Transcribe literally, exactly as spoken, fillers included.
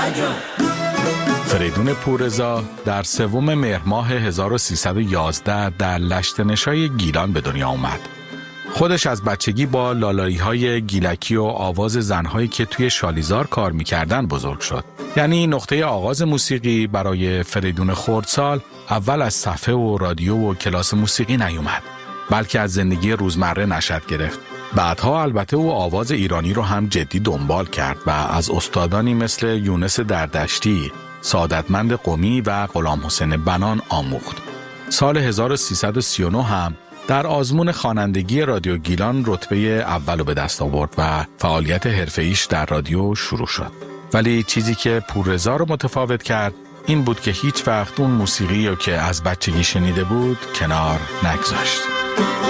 فریدون پوررضا در سوم مهر ماه هزار و سیصد و یازده در لشت‌نشای گیلان به دنیا آمد. خودش از بچگی با لالایی‌های گیلکی و آواز زن‌هایی که توی شالیزار کار می‌کردن بزرگ شد. یعنی نقطه آغاز موسیقی برای فریدون خردسال اول از صفحه و رادیو و کلاس موسیقی نیومد، بلکه از زندگی روزمره نشأت گرفت. بعدها البته او آواز ایرانی رو هم جدی دنبال کرد و از استادانی مثل یونس دردشتی، سعادتمند قمی و غلام حسین بنان آموخت. سال هزار و سیصد و سی و نه هم در آزمون خوانندگی رادیو گیلان رتبه اول رو به دست آورد و فعالیت حرفه‌ایش در رادیو شروع شد. ولی چیزی که پوررضا رو متفاوت کرد این بود که هیچ وقت اون موسیقی رو که از بچگی شنیده بود کنار نگذاشت.